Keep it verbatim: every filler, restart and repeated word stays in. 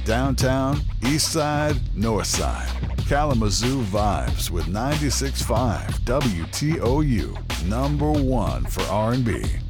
Downtown, East Side, North Side. Kalamazoo vibes with ninety-six point five W T O U, number one for R and B.